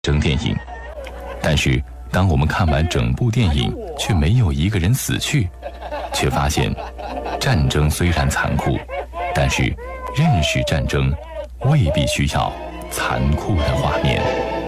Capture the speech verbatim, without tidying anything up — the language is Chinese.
争电影。但是当我们看完整部电影，却没有一个人死去，却发现战争虽然残酷，但是认识战争未必需要残酷的画面。